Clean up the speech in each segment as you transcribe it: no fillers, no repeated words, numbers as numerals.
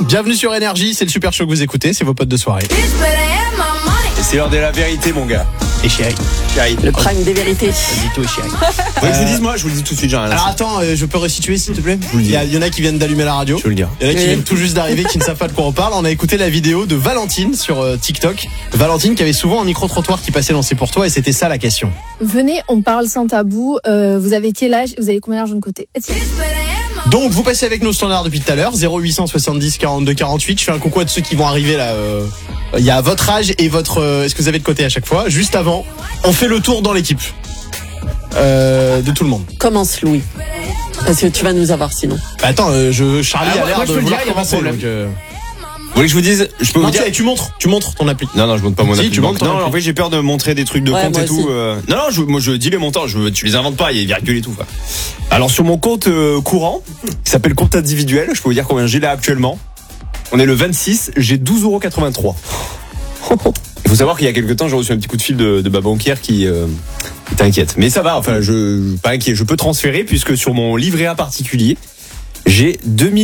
Bienvenue sur Énergie, c'est le Super Show que vous écoutez, c'est vos potes de soirée. Et c'est l'heure de la vérité, mon gars. Et chérie. Le prime des vérités. Dis tout, chérie. Vous voulez que je vous dise, moi, je vous le dis tout de suite, j'ai rien à Alors dire. attends, je peux resituer s'il te plaît. vous le dis. Il y en a qui viennent d'allumer la radio. Je veux le dire. Il y en a qui Oui. viennent tout juste d'arriver, qui ne savent pas de quoi on parle. On a écouté la vidéo de Valentine sur TikTok. Valentine qui avait souvent un micro-trottoir qui passait dans C'est pour toi et c'était ça la question. Venez, on parle sans tabou. Vous avez quel âge? Vous avez combien d'argent de côté? Donc vous passez avec nos standards depuis tout à l'heure, 0870 42 48. Je fais un coucou à tous ceux qui vont arriver là. Il y a votre âge et votre... est-ce que vous avez de côté à chaque fois? Juste avant, on fait le tour dans l'équipe. De tout le monde. Commence Louis. Parce que tu vas nous avoir sinon. Bah attends, Charlie Ah, a l'air moi, de je peux le vouloir dire, y a pas de commencer. problème. Donc, Vous voulez que je vous dise, je peux Non, vous dire. tiens, tu montres ton appli. Non, je monte pas mon Si, appli tu de montes banque. ton Non, appli. en fait, j'ai peur de montrer des trucs de Ouais, compte moi et tout. aussi. Non, moi, je dis les montants, tu les inventes pas, il y a des virgules et tout, quoi. Alors, sur mon compte courant, qui s'appelle compte individuel, je peux vous dire combien j'ai là actuellement. On est le 26, j'ai 12,83 €. Il faut savoir qu'il y a quelques temps, j'ai reçu un petit coup de fil de ma banquière qui t'inquiète. Mais ça va, enfin, pas inquiet, je peux transférer puisque sur mon livret A particulier, j'ai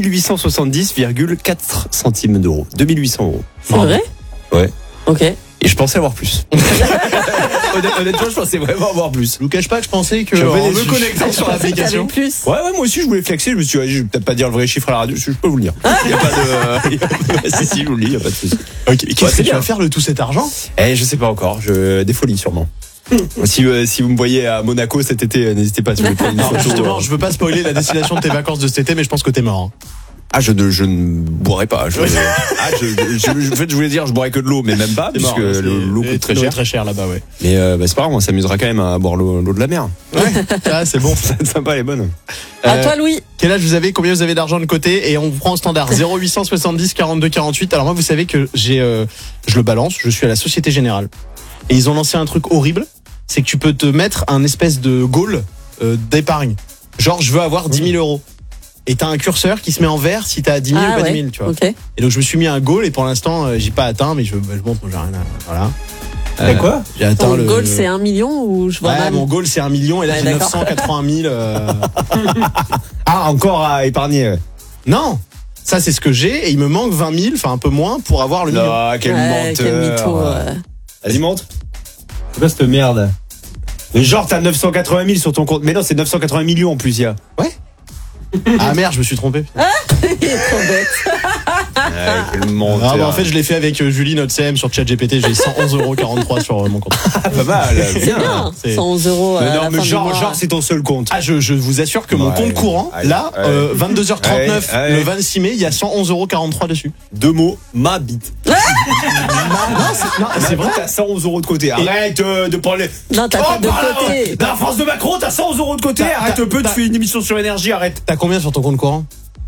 2870,4 centimes d'euros. 2800 €. C'est vrai? Ouais. Ok. Et je pensais avoir plus. Honnêtement, je pensais vraiment avoir plus. Je vous cache pas que je pensais que Je suis un peu en me déçu. connectant sur l'application. Avec plus. Ouais, moi aussi, je voulais flexer. Je me suis dit, je vais peut-être pas dire le vrai chiffre à la radio. Je peux vous le dire. Il y a pas de. Si, je vous le dis, il y a pas de souci. Ok, qu'est-ce Ouais, que c'est tu vas bien. faire de tout cet argent? Je sais pas encore. Des folies, sûrement. Si vous me voyez à Monaco cet été, n'hésitez pas si vous voulez prendre une Non, photo. justement, je veux pas spoiler la destination de tes vacances de cet été, mais je pense que t'es mort. hein. Ah, je ne boirai pas. En fait, je voulais dire, je boirai que de l'eau, mais même pas, T'es mort, puisque hein, l'eau coûte très l'eau est cher. très cher là-bas, ouais. Mais c'est pas grave, on s'amusera quand même à boire l'eau de la mer. Ouais, ah, c'est bon. Ça va être sympa, elle est bonne. À toi Louis. Quel âge vous avez? Combien vous avez d'argent de côté? Et on vous prend en standard 0870 42 48. Alors moi, vous savez que je le balance, je suis à la Société Générale. Et ils ont lancé un truc horrible, c'est que tu peux te mettre un espèce de goal d'épargne. Genre, je veux avoir 10 000 €. Et t'as un curseur qui se met en vert si t'as 10 000 ou pas 10 000, tu vois. Ok. Et donc je me suis mis un goal et pour l'instant, j'ai pas atteint, mais je montre, j'ai rien à... Voilà. T'as quoi? J'ai atteint Ton le... goal c'est 1 million ou je vois Ouais, mal? mon goal c'est 1 million et là Ouais, j'ai d'accord. 980 000. Ah, encore à épargner. Non, ça c'est ce que j'ai et il me manque 20 000, enfin un peu moins pour avoir le million. Non, quel Ouais, quel mytho. menteur. Vas-y, montre. C'est quoi cette merde? Mais genre, t'as 980 000 sur ton compte. Mais non, c'est 980 millions en plus, il y a. Ah merde, je me suis trompé. Il est trop bête. Quel menteur. Ah, bah, en fait, je l'ai fait avec Julie, notre CM sur ChatGPT. J'ai 111,43 € sur mon compte. pas mal. C'est bien. c'est- 111 € à Mais la non, fin mais du genre, mois. c'est ton seul compte. Ah, je vous assure que mon Ouais. compte courant, Allez, là, allez. 22h39, Allez. le 26 mai, il y a 111,43 € dessus. Deux mots, ma bite. Non, c'est vrai. T'as 111 € de côté. Arrête de parler. Non, t'as pas de côté. Dans la France de Macron, t'as 111 € de côté. Arrête un peu, tu fais une émission sur énergie, arrête. T'as combien sur ton compte courant?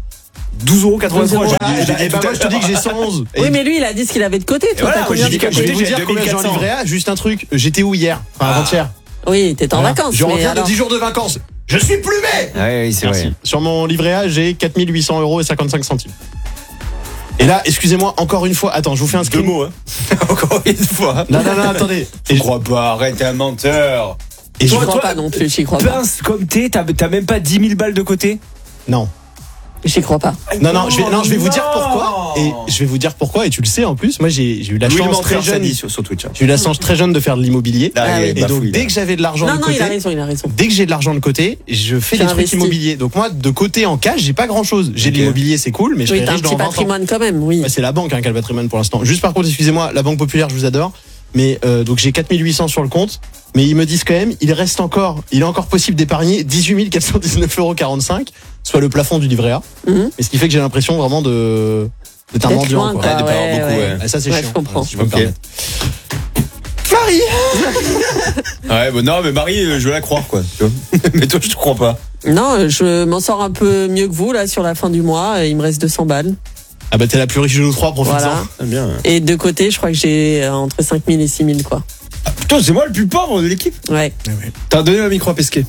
12,83 €. Et bah, moi, je te dis que j'ai 111. Oui, mais lui, il a dit ce qu'il avait de côté. Toi, voilà, t'as moi, combien j'ai dit de qu'à Je côté? vais côté, vous j'ai dire combien j'ai en 2400. livret A. Juste un truc. J'étais où hier? Enfin, avant-hier. Oui, t'es en Voilà. vacances. Je mais reviens de alors- 10 jours de vacances. Je suis plumé. Oui, c'est vrai. Sur mon livret A, j'ai 4 800 € et 55 centimes. Et là, excusez-moi, encore une fois. Attends, je vous fais un Deux screen. mots, hein. Encore une fois. Non, attendez. Je crois pas, arrête, t'es un menteur. Et Je je crois pas non plus, j'y crois pas. Pince comme t'as même pas 10 000 balles de côté? Non. J'y crois pas. Non, je vais vous dire non. pourquoi. Et je vais vous dire pourquoi. Et tu le sais en plus. Moi, j'ai eu la Louis le chance très menteur, ça jeune. dit sur Twitch. J'ai eu la chance très jeune de faire de l'immobilier. Ah oui, Et donc, bafouille, dès là. que j'avais de l'argent Non, de non, côté, il a raison. dès que j'ai de l'argent de côté, je fais Tu des trucs investis. immobiliers. Donc moi, de côté en cash, j'ai pas grand chose. J'ai de Ok. l'immobilier, c'est cool, mais je Oui, serai t'as un riche dans petit 20 ans. patrimoine quand même, oui. Ouais, c'est la banque qui a le patrimoine pour l'instant. Juste par contre, excusez-moi, la Banque Populaire, je vous adore. Mais donc j'ai 4 800 sur le compte. Mais ils me disent quand même, il est encore possible d'épargner 18 419,45 €, soit le plafond du livret A. Mhm. Et ce qui fait que j'ai l'impression vraiment d'être un D'être mendiant. loin, Quoi. quoi. Ouais, de pas avoir Ouais, beaucoup, ouais. ouais. Ah, ça c'est Ouais, chiant. je comprends. Voilà, si je peux me Ok. permettre. Marie. Ouais, bah non, mais Marie, je veux la croire, quoi. Tu vois. Mais toi, je te crois pas. Non, je m'en sors un peu mieux que vous, là, sur la fin du mois. Il me reste 200 balles. Ah bah t'es la plus riche de nous trois, profite-en. Voilà. Ah, bien. Et de côté, je crois que j'ai entre 5 000 et 6 000, quoi. Putain, c'est moi le plus pauvre de l'équipe. Ouais. T'as donné un micro à Pesquet.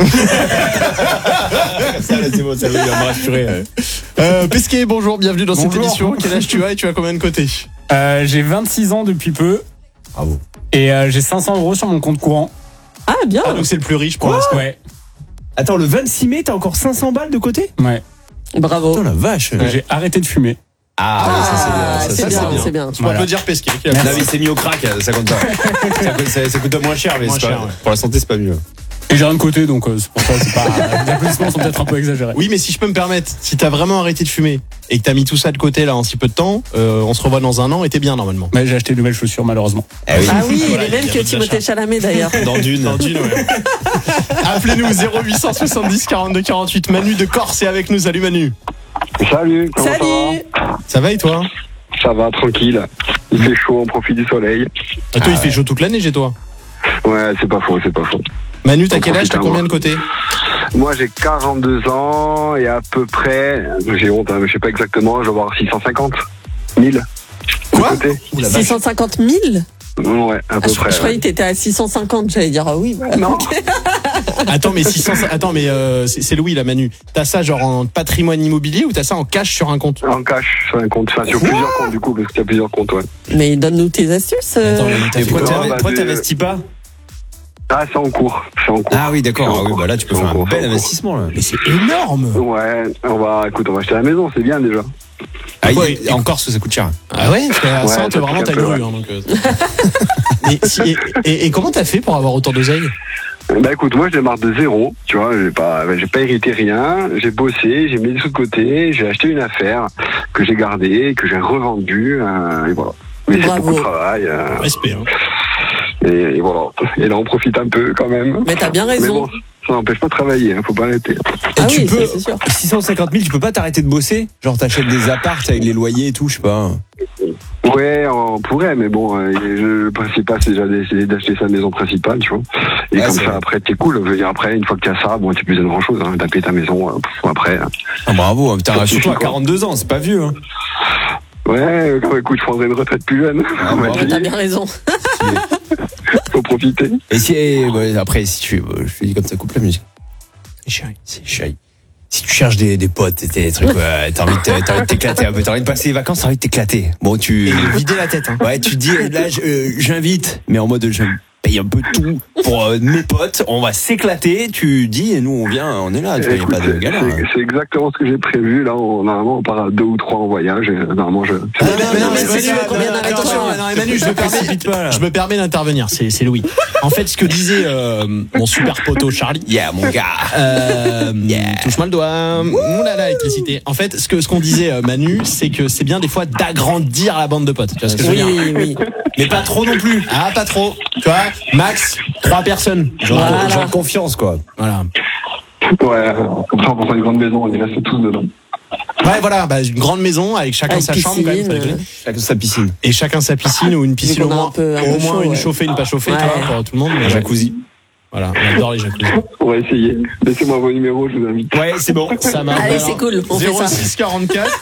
Ça, là, c'est bon, ça va me rassurer. Pesquet, bonjour, bienvenue dans cette Bonjour. émission. Quel âge tu as et tu as combien de côté? J'ai 26 ans depuis peu. Bravo. Et j'ai 500 € sur mon compte courant. Ah, bien. Ah donc c'est le plus riche pour l'instant. Ouais. Attends, le 26 mai, t'as encore 500 balles de côté? Ouais. Bravo. Putain, la vache. J'ai arrêté de fumer. c'est bien, c'est bien. On peut dire pesquer. Non, mais c'est mis au crack, ça compte pas. ça coûte moins cher, mais Moins c'est pas, cher, ouais. pour la santé, c'est pas mieux. Et j'ai rien de côté, donc c'est pour ça, c'est pas. Les applaudissements sont peut-être un peu exagérés. Oui, mais si je peux me permettre, si t'as vraiment arrêté de fumer et que t'as mis tout ça de côté là en si peu de temps, on se revoit dans un an et t'es bien normalement. Mais j'ai acheté de nouvelles chaussures, malheureusement. Ah oui, Voilà, les mêmes il y a que d'autres Timothée achats. Chalamet d'ailleurs. Dans Dune. Ouais. Appelez-nous 0870 42 48. Manu de Corse est avec nous. Salut Manu. Salut, comment Salut. Ça va et toi? ça va, tranquille. Il fait chaud, on profite du soleil. Et toi, il fait chaud toute l'année chez toi. Ouais, c'est pas faux. Manu, t'as On quel âge? profite T'as un combien mois. de côté? Moi, j'ai 42 ans et à peu près, j'ai honte, hein, mais je sais pas exactement, je vais avoir 650 000. Quoi? De côté. 650 000 Ouais, à peu je près. croyais que t'étais à 650, j'allais dire oui. Bah, Non. Attends, mais c'est Louis là, Manu. T'as ça genre en patrimoine immobilier ou t'as ça en cash sur un compte? En cash sur un compte, enfin sur plusieurs comptes du coup, parce qu'il y a plusieurs comptes, ouais. Mais donne-nous tes astuces. Attends, mais t'as Et fait pourquoi quoi? bah, t'investis pas? Ah, c'est en cours. Ah oui, d'accord. Ah oui, bah là, tu peux C'est faire en un cours, bel c'est en investissement, là. Mais c'est énorme. Ouais, on va acheter la maison, c'est bien déjà. Ah, Ouais. en Corse, ça coûte cher. Ah ouais, parce qu'à Ouais, ça, ça t'as vraiment pique ta un peu, grue. ouais. Hein, donc, et comment t'as fait pour avoir autant d'oseille? Bah écoute, moi je démarre de zéro, tu vois, j'ai pas hérité rien, j'ai bossé, j'ai mis des sous de côté, j'ai acheté une affaire que j'ai gardée, que j'ai revendue, et voilà. Mais c'est Bravo. beaucoup de travail, Respect. Hein. et voilà. Et là on profite un peu quand même. Mais t'as bien Mais raison. bon, ça n'empêche pas de travailler, hein, faut pas arrêter. Ah tu oui, peux- ça, c'est sûr. 650 000, tu peux pas t'arrêter de bosser? Genre, t'achètes des apparts avec les loyers et tout, je sais pas. Ouais, on pourrait, mais bon, le principal c'est déjà d'essayer d'acheter sa maison principale, tu vois. Et Ouais, comme c'est ça vrai. après t'es cool, je veux dire après, une fois que tu as ça, bon, t'as plus besoin de grand chose, hein, t'as payé ta maison, après. Ah, bravo, putain, Ça surtout à suffit, quoi. 42 ans, c'est pas vieux, hein. Ouais, écoute, je prendrai une retraite plus jeune. On va bravo. essayer, T'as bien raison. faut profiter. Et si, ouais, après, si tu, je te dis comme ça, coupe la musique. C'est chéri. Si tu cherches des potes, des trucs, ouais, t'as envie de t'éclater un peu, t'as envie de passer les vacances, t'as envie de t'éclater. Bon, tu, Vider la tête. Hein. ouais, tu te dis, là, j'invite, mais en mode, je paye un peu tout pour mes potes, on va s'éclater, tu dis, et nous, on vient, on est là, tu vois, y a Écoute, pas de galère. c'est exactement ce que j'ai prévu. Là, normalement, on part à 2 ou 3 en voyage. Et, normalement, je. Ah, non, mais c'est Manu, combien avec attention, toi non, Manu, je me Précipite pas, là. Je me permets d'intervenir, c'est Louis. En fait, ce que disait mon super poteau Charlie, Yeah, mon gars. touche-moi le doigt, oulala, électricité. En fait, ce qu'on disait Manu, c'est que c'est bien des fois d'agrandir la bande de potes. Tu vois ce que je veux dire? Oui, oui. Mais pas trop non plus. Ah, pas trop. Tu vois, max 3 personnes. Voilà. Genre confiance, quoi. Voilà. Ouais, comme ça, on prend une grande maison, on y reste tous dedans. Ouais, voilà, bah, une grande maison avec chacun Avec sa chambre quand même, piscine, faut déconner. Chacun sa piscine. Et chacun sa piscine ou une piscine qu'on au a moins, un peu au moins chaud, une ouais. chauffée, une pas chauffée, tu Ouais. vois, pour tout le monde. Mais Un jacuzzi. voilà, on adore les jacuzzi. On va essayer. Laissez-moi vos numéros, je vous invite. Ouais, c'est bon. Ça marche. Allez, c'est cool, on fait ça. 06 44.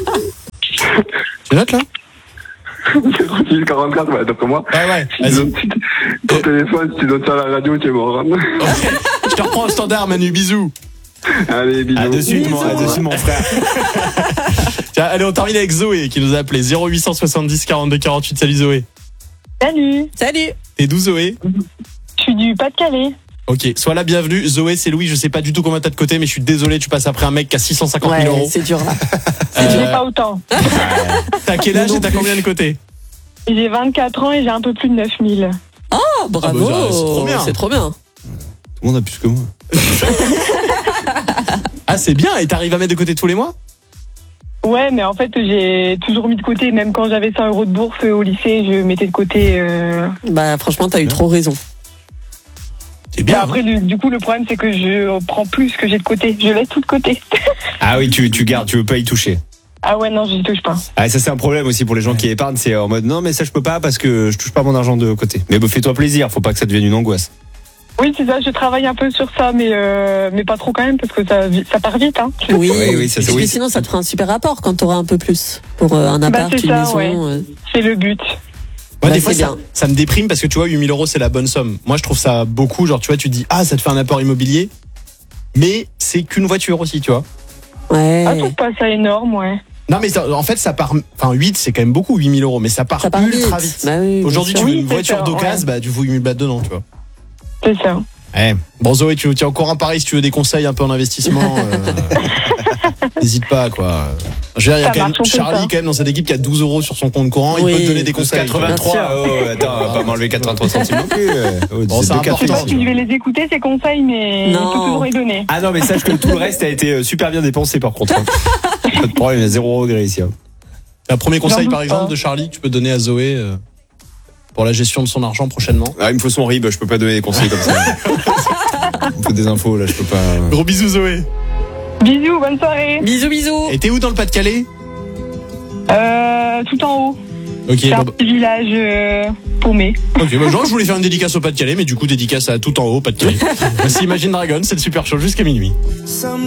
Tu notes là? 06 44, ouais, d'après moi. Ouais, Si tu vas-y. donnes- Ton téléphone, si tu donnes ça à la radio, tu es mort. hein. Je te reprends au standard, Manu, bisous. Allez, bisous. À de suite, mon frère. Tiens, allez, on termine avec Zoé qui nous a appelé 0870 42 48. Salut Zoé. Salut, Salut. T'es d'où Zoé? je suis du Pas-de-Calais. Ok, sois la bienvenue. Zoé, c'est Louis, je sais pas du tout combien t'as de côté, mais je suis désolé, tu passes après un mec qui a 650 000 Ouais, euros. c'est dur là. J'ai pas autant. T'as quel âge Non et t'as plus. combien de côté? J'ai 24 ans et j'ai un peu plus de 9000. Oh, bravo. Ah bah, c'est trop bien. C'est trop bien. Tout le monde a plus que moi. Ah, c'est bien, et t'arrives à mettre de côté tous les mois? Ouais, mais en fait, j'ai toujours mis de côté, même quand j'avais 100 euros de bourse au lycée, je mettais de côté. Bah, franchement, t'as eu trop raison. C'est Et bien. après, du coup, le problème, c'est que je prends plus que j'ai de côté. Je laisse tout de côté. Ah oui, tu gardes, tu veux pas y toucher. Ah ouais, non, je n'y touche pas. Ah, ça c'est un problème aussi pour les gens qui épargnent, c'est en mode non mais ça je peux pas parce que je touche pas mon argent de côté. Mais bah, fais-toi plaisir, faut pas que ça devienne une angoisse. Oui, c'est ça, je travaille un peu sur ça, mais pas trop quand même, parce que ça part vite. Hein. Oui, Oui, ça, et puis oui. sinon, ça te fera un super apport quand t'auras un peu plus pour un appart, c'est une ça, maison. ouais. C'est le but. Moi, Bah, des fois, c'est ça, bien. ça me déprime parce que tu vois, 8000 euros, c'est la bonne somme. Moi, je trouve ça beaucoup. Genre, tu vois, tu te dis, ah, ça te fait un apport immobilier. Mais c'est qu'une voiture aussi, tu vois. Ouais. Ah, je trouve pas ça énorme, ouais. Non, mais en fait, ça part. Enfin, 8, c'est quand même beaucoup, 8000 euros. Mais ça part, ultra vite. Bah oui, bien Aujourd'hui, sûr. tu veux Oui, une c'est voiture ça, d'occasion, ouais. bah, tu fous 8000 bahts dedans, tu vois. C'est ça. Ouais. Bon Zoé, tu nous tiens au courant pareil si tu veux des conseils un peu en investissement. N'hésite pas quoi. Je veux dire, il y a Ça quand même marche, on fait Charlie ça. quand même dans cette équipe qui a 12 euros sur son compte courant. Oui. Il peut te donner des conseils. 83. Oh, attends, on va pas m'enlever 83 centimes non plus. Bon, c'est important. Je sais pas si je vais les écouter, ces conseils, mais Non. il faut toujours y donner. Ah non, mais sache que tout le reste a été super bien dépensé par contre. Hein. Pas de problème, il y a 0 regret ici. Hein. Un premier conseil J'en par doute exemple pas. de Charlie que tu peux donner à Zoé pour la gestion de son argent prochainement. Ah, il me faut son RIB, je peux pas donner des conseils comme ça. Il me faut des infos là, je peux pas. Gros bisous Zoé. Bisous, bonne soirée. Bisous, bisous. Et t'es où dans le Pas-de-Calais? Tout en haut. Ok, C'est un bon, petit village paumé. ok, bah, genre, je voulais faire une dédicace au Pas-de-Calais, mais du coup dédicace à tout en haut, Pas-de-Calais. Voici Imagine Dragon, c'est le super show jusqu'à minuit.